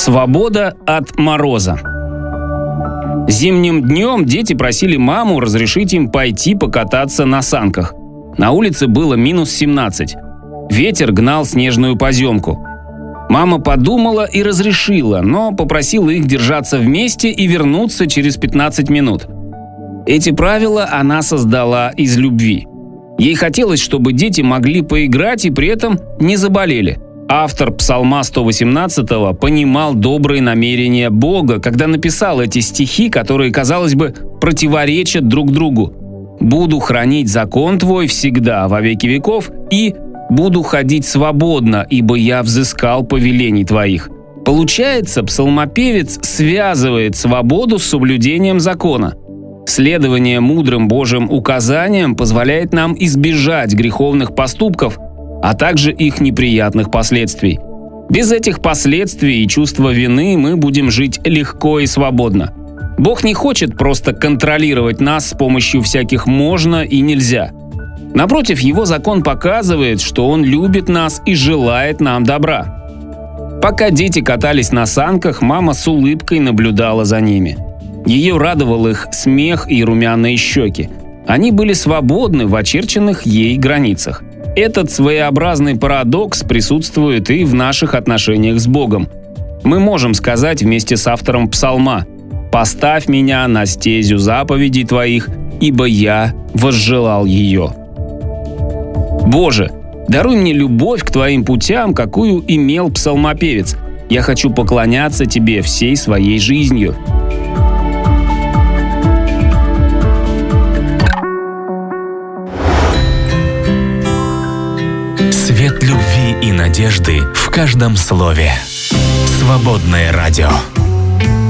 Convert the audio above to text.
Свобода от мороза. Зимним днем дети просили маму разрешить им пойти покататься на санках. На улице было минус 17. Ветер гнал снежную поземку. Мама подумала и разрешила, но попросила их держаться вместе и вернуться через 15 минут. Эти правила она создала из любви. Ей хотелось, чтобы дети могли поиграть и при этом не заболели. Автор Псалма 118 понимал добрые намерения Бога, когда написал эти стихи, которые, казалось бы, противоречат друг другу. «Буду хранить закон твой всегда, во веки веков, и буду ходить свободно, ибо я взыскал повелений твоих». Получается, псалмопевец связывает свободу с соблюдением закона. Следование мудрым Божьим указаниям позволяет нам избежать греховных поступков, а также их неприятных последствий. Без этих последствий и чувства вины мы будем жить легко и свободно. Бог не хочет просто контролировать нас с помощью всяких «можно» и «нельзя». Напротив, Его закон показывает, что Он любит нас и желает нам добра. Пока дети катались на санках, мама с улыбкой наблюдала за ними. Ее радовал их смех и румяные щеки. Они были свободны в очерченных ей границах. Этот своеобразный парадокс присутствует и в наших отношениях с Богом. Мы можем сказать вместе с автором Псалма: «Поставь меня на стезю заповедей Твоих, ибо я возжелал ее». Боже, даруй мне любовь к Твоим путям, какую имел псалмопевец. Я хочу поклоняться Тебе всей своей жизнью. Свет любви и надежды в каждом слове. Свободное радио.